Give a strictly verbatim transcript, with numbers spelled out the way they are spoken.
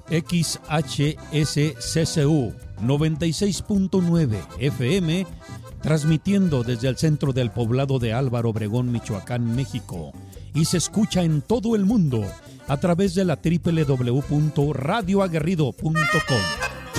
X H S C C U noventa y seis punto nueve F M, transmitiendo desde el centro del poblado de Álvaro Obregón, Michoacán, México, y se escucha en todo el mundo a través de la doble u doble u doble u punto radio aguerrido punto com.